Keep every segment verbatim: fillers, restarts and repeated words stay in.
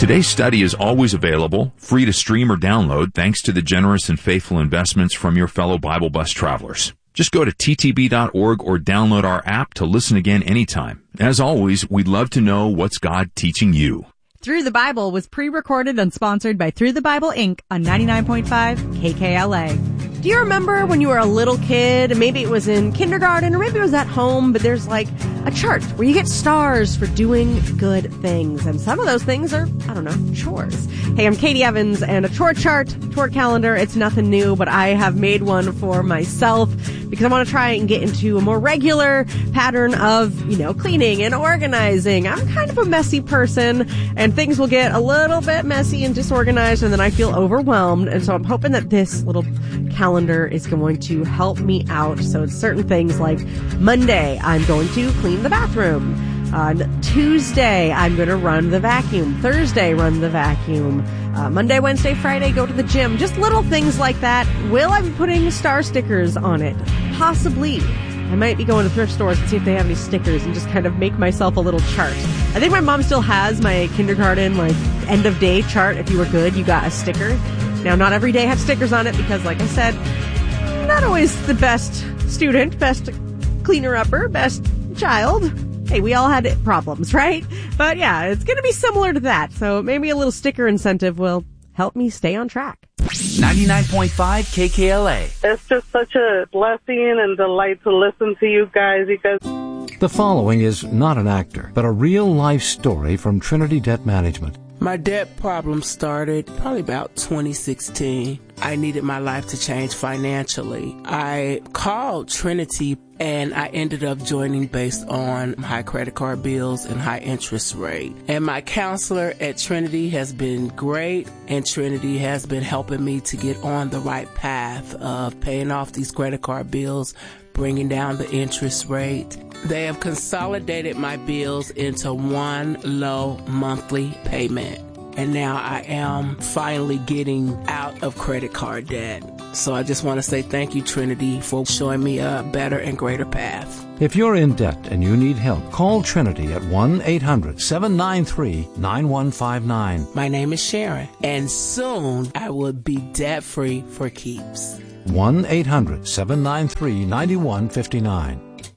Today's study is always available, free to stream or download, thanks to the generous and faithful investments from your fellow Bible Bus travelers. Just go to T T B dot org or download our app to listen again anytime. As always, we'd love to know what's God teaching you. Through the Bible was pre-recorded and sponsored by Through the Bible, Incorporated on ninety-nine point five K K L A. Do you remember when you were a little kid, maybe it was in kindergarten or maybe it was at home, but there's like a chart where you get stars for doing good things. And some of those things are, I don't know, chores. Hey, I'm Katie Evans, and a chore chart, chore calendar, it's nothing new, but I have made one for myself because I want to try and get into a more regular pattern of, you know, cleaning and organizing. I'm kind of a messy person, and things will get a little bit messy and disorganized, and then I feel overwhelmed. And so I'm hoping that this little calendar is going to help me out. So it's certain things like Monday, I'm going to clean the bathroom. On Tuesday, I'm going to run the vacuum. Thursday, run the vacuum. Uh, Monday, Wednesday, Friday, go to the gym. Just little things like that. Will I be putting star stickers on it? Possibly. I might be going to thrift stores and see if they have any stickers and just kind of make myself a little chart. I think my mom still has my kindergarten, like, end of day chart. If you were good, you got a sticker. Now, not every day have stickers on it because, like I said, not always the best student, best cleaner-upper, best child. Hey, we all had problems, right? But yeah, it's going to be similar to that. So maybe a little sticker incentive will help me stay on track. ninety-nine point five K K L A. It's just such a blessing and delight to listen to you guys because... The following is not an actor, but a real-life story from Trinity Debt Management. My debt problem started probably about twenty sixteen. I needed my life to change financially. I called Trinity and I ended up joining based on high credit card bills and high interest rate. And my counselor at Trinity has been great, and Trinity has been helping me to get on the right path of paying off these credit card bills, bringing down the interest rate. They have consolidated my bills into one low monthly payment. And now I am finally getting out of credit card debt. So I just want to say thank you, Trinity, for showing me a better and greater path. If you're in debt and you need help, call Trinity at one eight hundred seven nine three nine one five nine. My name is Sharon, and soon I will be debt-free for keeps. one eight hundred seven nine three nine one five nine.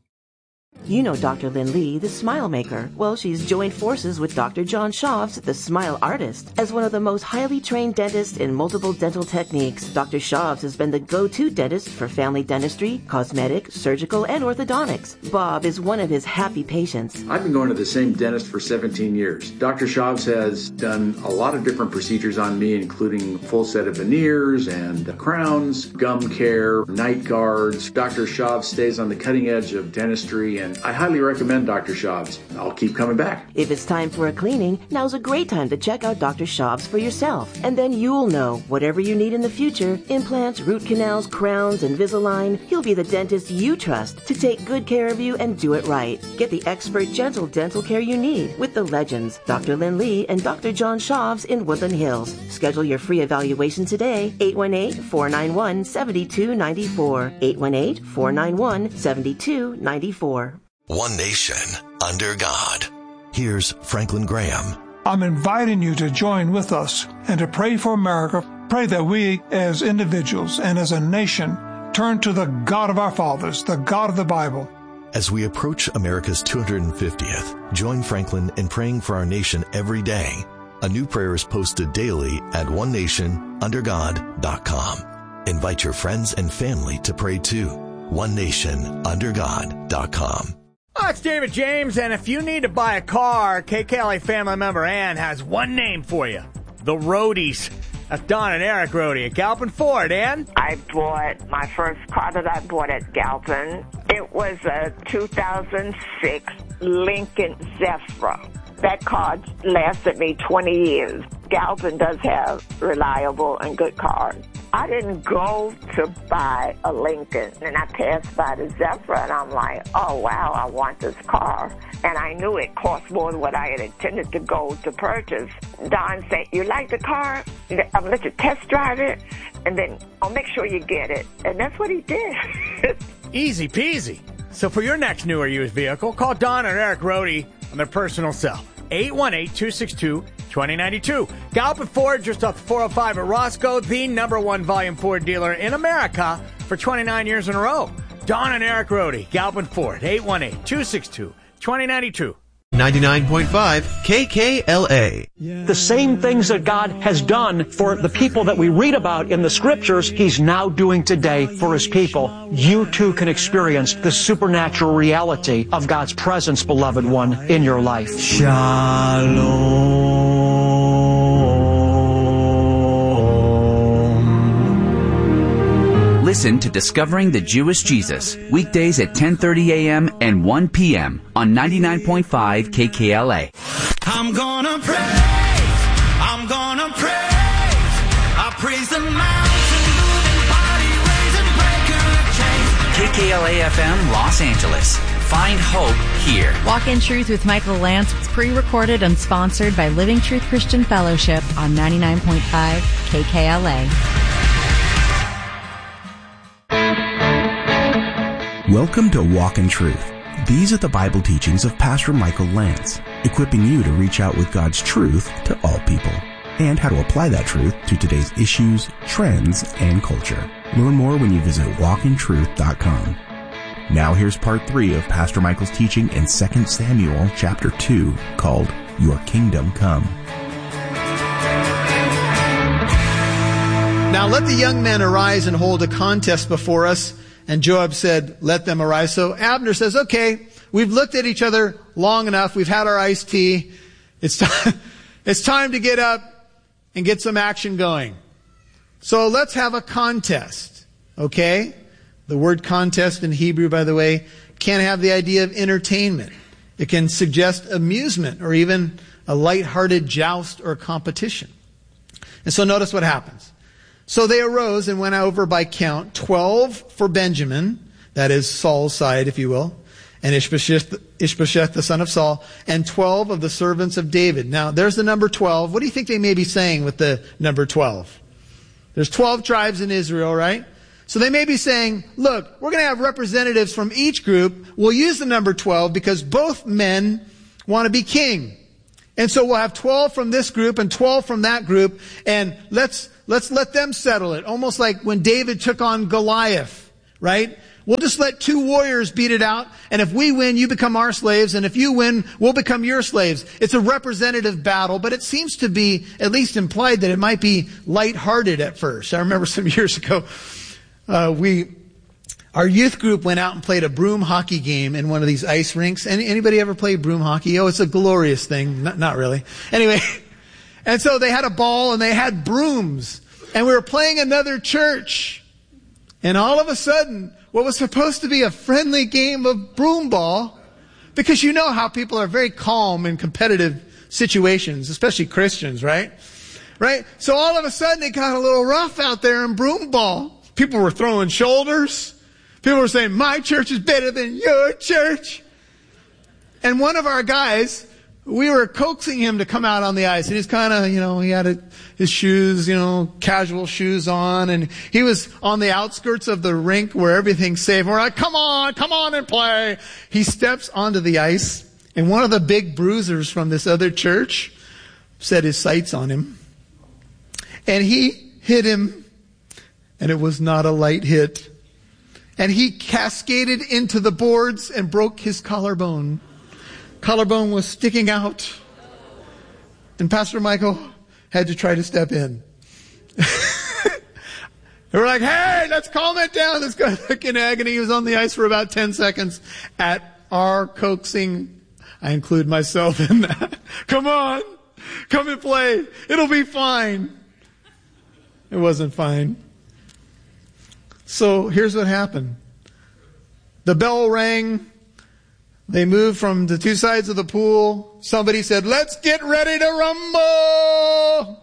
You know Doctor Lynn Lee, the Smile Maker. Well, she's joined forces with Doctor John Schaafs, the Smile Artist. As one of the most highly trained dentists in multiple dental techniques, Doctor Schaafs has been the go-to dentist for family dentistry, cosmetic, surgical, and orthodontics. Bob is one of his happy patients. I've been going to the same dentist for seventeen years. Doctor Schaafs has done a lot of different procedures on me, including full set of veneers and crowns, gum care, night guards. Doctor Schaafs stays on the cutting edge of dentistry, and I highly recommend Doctor Schaafs. I'll keep coming back. If it's time for a cleaning, now's a great time to check out Doctor Schaafs for yourself. And then you'll know whatever you need in the future, implants, root canals, crowns, Invisalign, he'll be the dentist you trust to take good care of you and do it right. Get the expert, gentle dental care you need with the legends, Doctor Lynn Lee and Doctor John Schaafs in Woodland Hills. Schedule your free evaluation today, eight one eight, four nine one, seven two nine four, eight one eight, four nine one, seven two nine four. One nation under God. Here's Franklin Graham. I'm inviting you to join with us and to pray for America. Pray that we as individuals and as a nation turn to the God of our fathers, the God of the Bible. As we approach America's two hundred fiftieth, join Franklin in praying for our nation every day. A new prayer is posted daily at one nation under god dot com. Invite your friends and family to pray too. one nation under god dot com. Oh, it's David James, and if you need to buy a car, K K L A family member Ann has one name for you. The Roadies. That's Don and Eric Roadie at Galpin Ford. Ann? I bought my first car that I bought at Galpin. It was a two thousand six Lincoln Zephyr. That car lasted me twenty years. Galpin does have reliable and good cars. I didn't go to buy a Lincoln, and I passed by the Zephyr, and I'm like, oh, wow, I want this car. And I knew it cost more than what I had intended to go to purchase. Don said, you like the car? I'm going to let you test drive it, and then I'll make sure you get it. And that's what he did. Easy peasy. So for your next new or used vehicle, call Don and Eric Roadie on their personal cell. eight one eight, two six two, two zero nine two. Gallup Ford, just off the four oh five at Roscoe, the number one volume Ford dealer in America for twenty-nine years in a row. Don and Eric Rohde, Gallup Ford, eight one eight, two six two, two zero nine two. ninety-nine point five K K L A. The same things that God has done for the people that we read about in the scriptures, He's now doing today for His people. You too can experience the supernatural reality of God's presence, beloved one, in your life. Shalom. Listen to Discovering the Jewish Jesus, weekdays at ten thirty a.m. and one p.m. on ninety-nine point five K K L A. I'm gonna praise, I'm gonna praise, I praise the mountain, moving body, raising breaker of chains. K K L A F M, Los Angeles. Find hope here. Walk in Truth with Michael Lance is pre-recorded and sponsored by Living Truth Christian Fellowship on ninety-nine point five K K L A. Welcome to Walk in Truth. These are the Bible teachings of Pastor Michael Lance, equipping you to reach out with God's truth to all people and how to apply that truth to today's issues, trends, and culture. Learn more when you visit walk in truth dot com. Now here's part three of Pastor Michael's teaching in Second Samuel chapter two called Your Kingdom Come. Now let the young men arise and hold a contest before us. And Joab said, let them arise. So Abner says, okay, we've looked at each other long enough. We've had our iced tea. It's time, it's time to get up and get some action going. So let's have a contest. Okay? The word contest in Hebrew, by the way, can have the idea of entertainment. It can suggest amusement or even a lighthearted joust or competition. And so notice what happens. So they arose and went over by count, twelve for Benjamin, that is Saul's side, if you will, and Ishbosheth, Ishbosheth, the son of Saul, and twelve of the servants of David. Now, there's the number twelve. What do you think they may be saying with the number twelve? There's twelve tribes in Israel, right? So they may be saying, look, we're going to have representatives from each group. We'll use the number twelve because both men want to be king. And so we'll have twelve from this group and twelve from that group, and let's Let's let them settle it. Almost like when David took on Goliath, right? We'll just let two warriors beat it out. And if we win, you become our slaves. And if you win, we'll become your slaves. It's a representative battle, but it seems to be at least implied that it might be lighthearted at first. I remember some years ago, uh, we, our youth group went out and played a broom hockey game in one of these ice rinks. Any, anybody ever play broom hockey? Oh, it's a glorious thing. Not, not really. Anyway. And so they had a ball and they had brooms. And we were playing another church. And all of a sudden, what was supposed to be a friendly game of broom ball, because you know how people are very calm in competitive situations, especially Christians, right? Right? So all of a sudden it got a little rough out there in broom ball. People were throwing shoulders. People were saying, my church is better than your church. And one of our guys, we were coaxing him to come out on the ice, and he's kind of, you know, he had a, his shoes, you know, casual shoes on, and he was on the outskirts of the rink where everything's safe. And we're like, come on, come on and play. He steps onto the ice, and one of the big bruisers from this other church set his sights on him, and he hit him, and it was not a light hit. And he cascaded into the boards and broke his collarbone. Collarbone was sticking out. And Pastor Michael had to try to step in. They were like, hey, let's calm it down. This guy's like in agony. He was on the ice for about ten seconds at our coaxing. I include myself in that. Come on. Come and play. It'll be fine. It wasn't fine. So here's what happened. The bell rang. They moved from the two sides of the pool. Somebody said, let's get ready to rumble.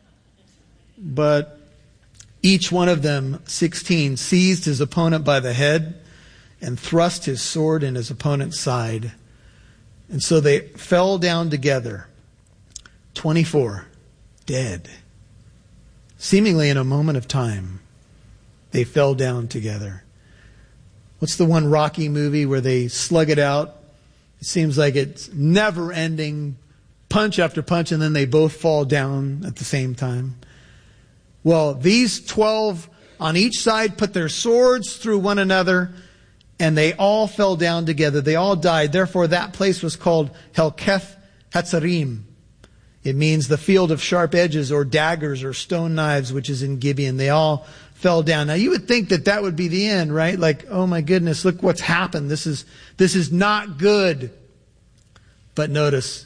But each one of them, sixteen, seized his opponent by the head and thrust his sword in his opponent's side. And so they fell down together. twenty-four, dead. Seemingly in a moment of time, they fell down together. What's the one Rocky movie where they slug it out? It seems like it's never ending, punch after punch, and then they both fall down at the same time. Well, these twelve on each side put their swords through one another, and they all fell down together. They all died. Therefore, that place was called Helketh Hatzarim. It means the field of sharp edges, or daggers, or stone knives, which is in Gibeon. They all fell down. Now, you would think that that would be the end, right? Like, oh my goodness, look what's happened. This is, this is not good. But notice,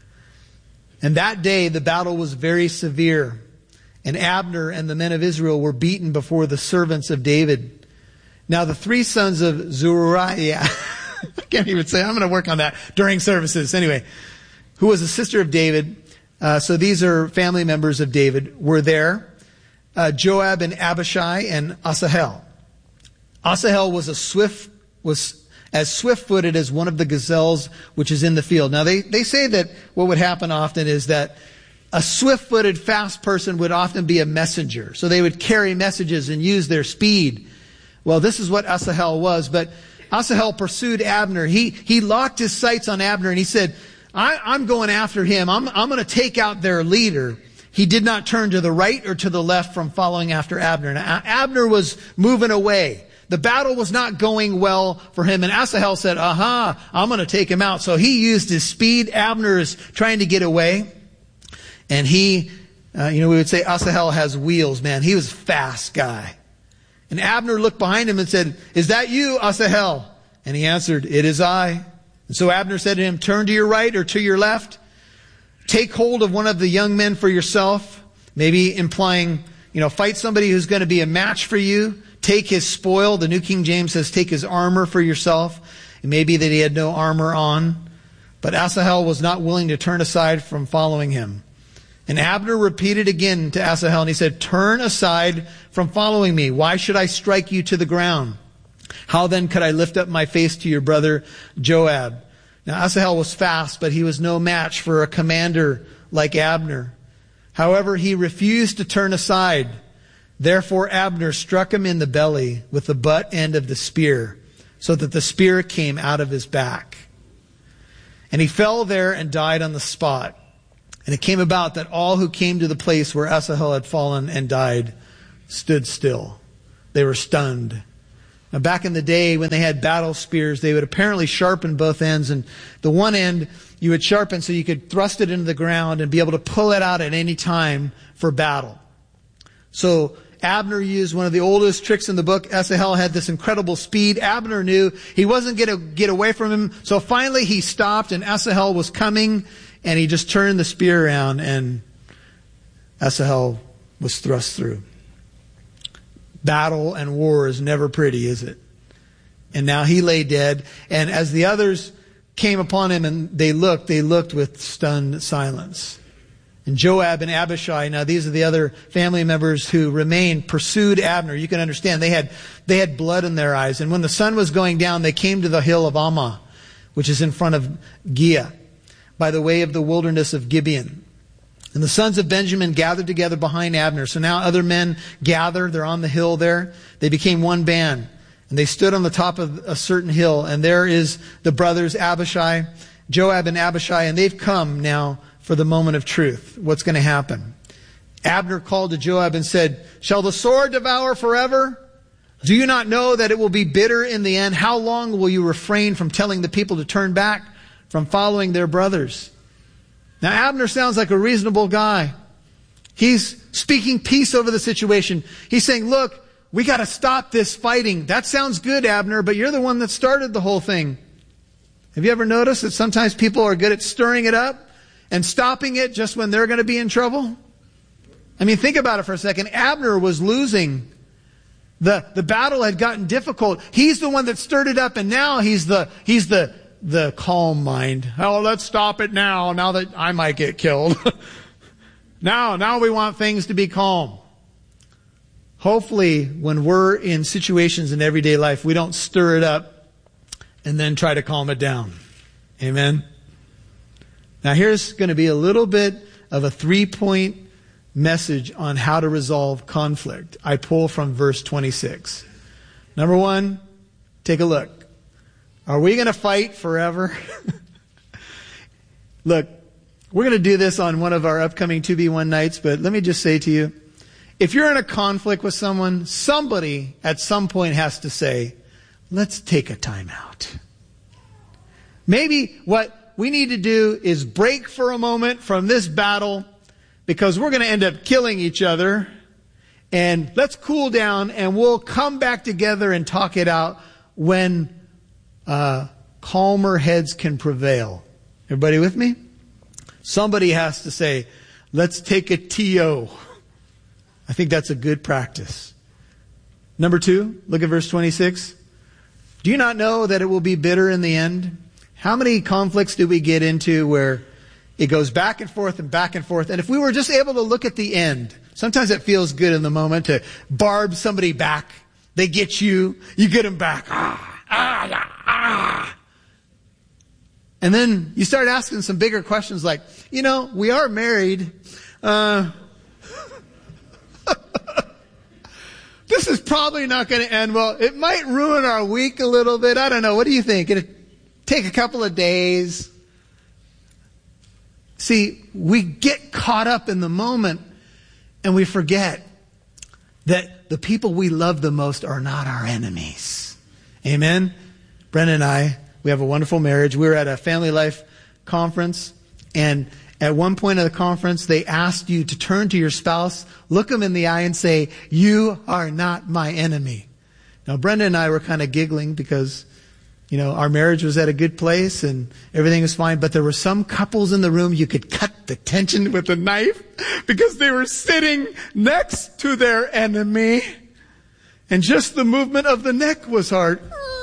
and that day the battle was very severe, and Abner and the men of Israel were beaten before the servants of David. Now the three sons of Zeruiah, I can't even say, I'm going to work on that during services. Anyway, who was a sister of David, uh, so these are family members of David, were there. Uh, Joab and Abishai and Asahel. Asahel was a swift, was as swift-footed as one of the gazelles which is in the field. Now, they, they say that what would happen often is that a swift-footed, fast person would often be a messenger. So they would carry messages and use their speed. Well, this is what Asahel was. But Asahel pursued Abner. He, he locked his sights on Abner, and he said, I, I'm going after him. I'm, I'm going to take out their leader. He did not turn to the right or to the left from following after Abner. Now, Abner was moving away. The battle was not going well for him. And Asahel said, aha, I'm going to take him out. So he used his speed. Abner is trying to get away. And he, uh, you know, we would say Asahel has wheels, man. He was a fast guy. And Abner looked behind him and said, is that you, Asahel? And he answered, it is I. And so Abner said to him, turn to your right or to your left. Take hold of one of the young men for yourself. Maybe implying, you know, fight somebody who's going to be a match for you. Take his spoil. The New King James says, take his armor for yourself. It may be that he had no armor on. But Asahel was not willing to turn aside from following him. And Abner repeated again to Asahel, and he said, turn aside from following me. Why should I strike you to the ground? How then could I lift up my face to your brother Joab? Now Asahel was fast, but he was no match for a commander like Abner. However, he refused to turn aside. Therefore Abner struck him in the belly with the butt end of the spear, so that the spear came out of his back. And he fell there and died on the spot. And it came about that all who came to the place where Asahel had fallen and died stood still. They were stunned. Now, back in the day when they had battle spears, they would apparently sharpen both ends. And the one end you would sharpen so you could thrust it into the ground and be able to pull it out at any time for battle. So Abner used one of the oldest tricks in the book. Asahel had this incredible speed. Abner knew he wasn't going to get away from him. So finally he stopped, and Asahel was coming, and he just turned the spear around, and Asahel was thrust through. Battle and war is never pretty, is it? And now he lay dead. And as the others came upon him and they looked, they looked with stunned silence. And Joab and Abishai, now these are the other family members who remained, pursued Abner. You can understand, they had, they had blood in their eyes. And when the sun was going down, they came to the hill of Ammah, which is in front of Giah, by the way of the wilderness of Gibeon. And the sons of Benjamin gathered together behind Abner. So now other men gather. They're on the hill there. They became one band. And they stood on the top of a certain hill. And there is the brothers Abishai, Joab and Abishai. And they've come now for the moment of truth. What's going to happen? Abner called to Joab and said, shall the sword devour forever? Do you not know that it will be bitter in the end? How long will you refrain from telling the people to turn back from following their brothers? Now, Abner sounds like a reasonable guy. He's speaking peace over the situation. He's saying, look, we got to stop this fighting. That sounds good, Abner, but you're the one that started the whole thing. Have you ever noticed that sometimes people are good at stirring it up and stopping it just when they're going to be in trouble? I mean, think about it for a second. Abner was losing. The, the battle had gotten difficult. He's the one that stirred it up, and now he's the, he's the, the calm mind. Oh, let's stop it now, now that I might get killed. now, now we want things to be calm. Hopefully, when we're in situations in everyday life, we don't stir it up and then try to calm it down. Amen? Now, here's going to be a little bit of a three-point message on how to resolve conflict. I pull from verse twenty-six. Number one, take a look. Are we going to fight forever? Look, We're going to do this on one of our upcoming two B one nights, but let me just say to you, if you're in a conflict with someone, somebody at some point has to say, let's take a time out. Maybe what we need to do is break for a moment from this battle because we're going to end up killing each other. And let's cool down and we'll come back together and talk it out when uh, calmer heads can prevail. Everybody with me? Somebody has to say, let's take a T O. I think that's a good practice. Number two, look at verse twenty-six. Do you not know that it will be bitter in the end? How many conflicts do we get into where it goes back and forth and back and forth? And if we were just able to look at the end, sometimes it feels good in the moment to barb somebody back. They get you, you get them back. Ah, ah, yeah, ah. And then you start asking some bigger questions like, you know, we are married. Uh, this is probably not going to end well. It might ruin our week a little bit. I don't know. What do you think? It'll take a couple of days. See, we get caught up in the moment and we forget that the people we love the most are not our enemies. Amen? Brenda and I, we have a wonderful marriage. We were at a family life conference, and at one point of the conference, they asked you to turn to your spouse, look them in the eye and say, you are not my enemy. Now, Brenda and I were kind of giggling because, you know, our marriage was at a good place and everything was fine, but there were some couples in the room you could cut the tension with a knife because they were sitting next to their enemy, and just the movement of the neck was hard.